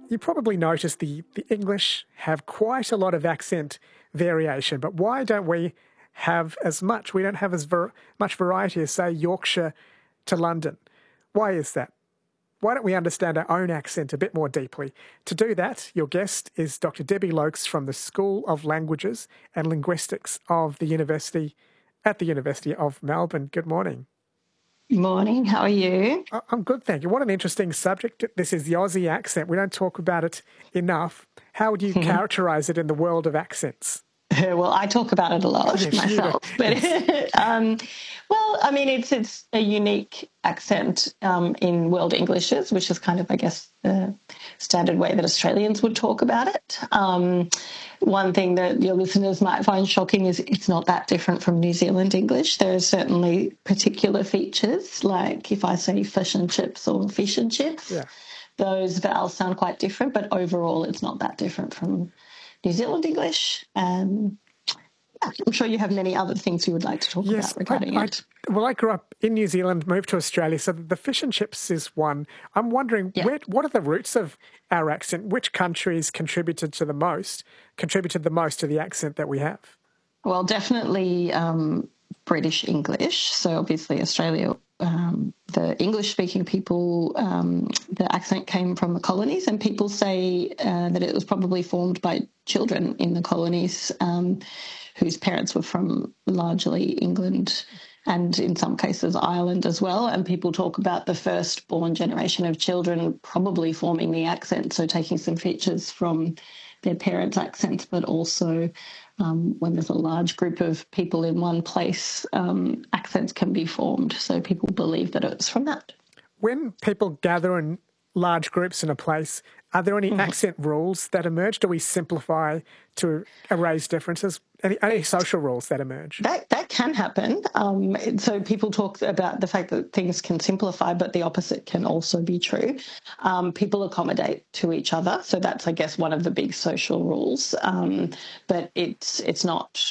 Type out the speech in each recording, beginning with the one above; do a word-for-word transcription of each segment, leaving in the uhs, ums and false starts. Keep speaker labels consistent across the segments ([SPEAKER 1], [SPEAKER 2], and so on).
[SPEAKER 1] You probably noticed the, the English have quite a lot of accent variation, but why don't we have as much? We don't have as ver- much variety as, say, Yorkshire to London. Why is that? Why don't we understand our own accent a bit more deeply? To do that, your guest is Doctor Debbie Lokes from the School of Languages and Linguistics of the University at the University of Melbourne. Good morning.
[SPEAKER 2] Morning, how are you?
[SPEAKER 1] I'm good, thank you. What an interesting subject. This is the Aussie accent. We don't talk about it enough. How would you characterise it in the world of accents?
[SPEAKER 2] Well, I talk about it a lot
[SPEAKER 1] Yes,
[SPEAKER 2] myself, but um, well, I mean, it's it's a unique accent um, in World Englishes, which is kind of, I guess, the standard way that Australians would talk about it. Um, one thing that your listeners might find shocking is it's not that different from New Zealand English. There are certainly particular features, like if I say fish and chips or fish and chips,
[SPEAKER 1] yeah.
[SPEAKER 2] those vowels sound quite different, but overall it's not that different from New Zealand English. Um, yeah, I'm sure you have many other things you would like to talk
[SPEAKER 1] yes,
[SPEAKER 2] about regarding
[SPEAKER 1] I,
[SPEAKER 2] it.
[SPEAKER 1] I, well, I grew up in New Zealand, moved to Australia, so the fish and chips is one. I'm wondering,
[SPEAKER 2] Yeah.
[SPEAKER 1] where, what are the roots of our accent? Which countries contributed to the most, contributed the most to the accent that we have?
[SPEAKER 2] Well, definitely um, British English. So obviously Australia, um, the English-speaking people, um, the accent came from the colonies, and people say uh, that it was probably formed by children in the colonies um, whose parents were from largely England and in some cases Ireland as well. And people talk about the first-born generation of children probably forming the accent, so taking some features from their parents' accents, but also um, when there's a large group of people in one place, um, accents can be formed. So people believe that it's from that.
[SPEAKER 1] When people gather in large groups in a place, are there any mm-hmm. accent rules that emerge? Do we simplify to erase differences? Any, any social rules that emerge?
[SPEAKER 2] That that can happen. Um, so people talk about the fact that things can simplify, but the opposite can also be true. Um, people accommodate to each other. So that's, I guess, one of the big social rules. Um, but it's it's not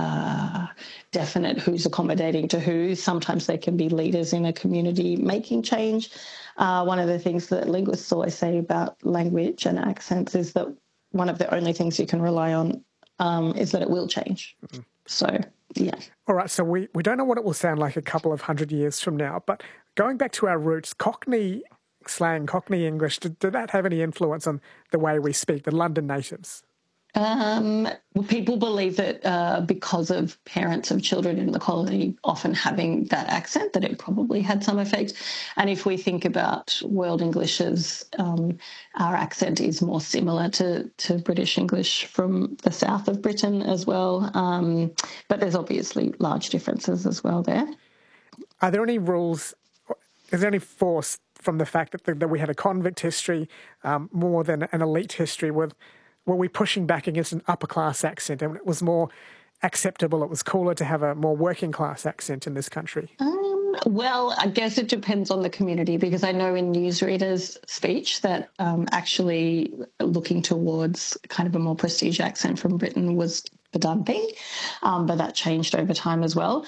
[SPEAKER 2] uh, definite who's accommodating to who. Sometimes there can be leaders in a community making change. Uh, one of the things that linguists always say about language and accents is that one of the only things you can rely on um, is that it will change. Mm-hmm. So, yeah.
[SPEAKER 1] All right, so we, we don't know what it will sound like a couple of hundred years from now, but going back to our roots, Cockney slang, Cockney English, did, did that have any influence on the way we speak, the London natives?
[SPEAKER 2] Um, well, people believe that uh, because of parents of children in the colony often having that accent, that it probably had some effect. And if we think about World Englishes, um, our accent is more similar to, to British English from the south of Britain as well. Um, but there's obviously large differences as well there.
[SPEAKER 1] Are there any rules, is there any force from the fact that, the, that we had a convict history um, more than an elite history with were we pushing back against an upper-class accent and it was more acceptable, it was cooler to have a more working-class accent in this country?
[SPEAKER 2] Um, well, I guess it depends on the community, because I know in newsreaders' speech that um, actually looking towards kind of a more prestige accent from Britain was the done thing, um, but that changed over time as well.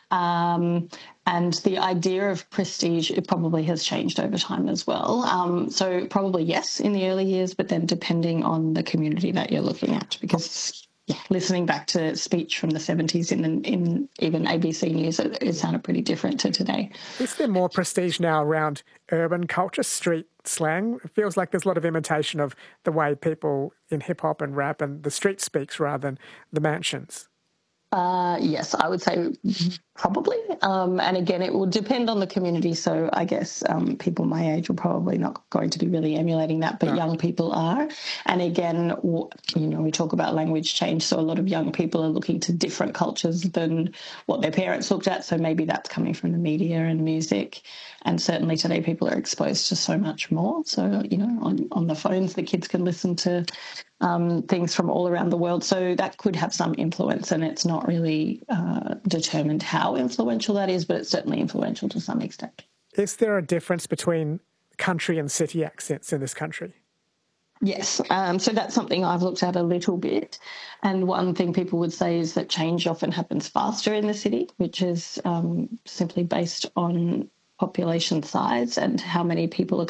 [SPEAKER 2] Um, and the idea of prestige, it probably has changed over time as well. Um, so probably yes in the early years, but then depending on the community that you're looking at, because yeah, listening back to speech from the seventies in, in even A B C News, it, it sounded pretty different to today.
[SPEAKER 1] Is there more prestige now around urban culture, street slang? It feels like there's a lot of imitation of the way people in hip-hop and rap and the street speaks rather than the mansions.
[SPEAKER 2] Uh, yes, I would say probably. Um, and again, it will depend on the community. So I guess um, people my age are probably not going to be really emulating that, but no. Young people are. And again, you know, we talk about language change. So a lot of young people are looking to different cultures than what their parents looked at. So maybe that's coming from the media and music. And certainly today people are exposed to so much more. So, you know, on, on the phones, the kids can listen to Um, things from all around the world. So that could have some influence, and it's not really uh, determined how influential that is, but it's certainly influential to some extent.
[SPEAKER 1] Is there a difference between country and city accents in this country?
[SPEAKER 2] Yes. Um, so that's something I've looked at a little bit. And one thing people would say is that change often happens faster in the city, which is um, simply based on population size and how many people are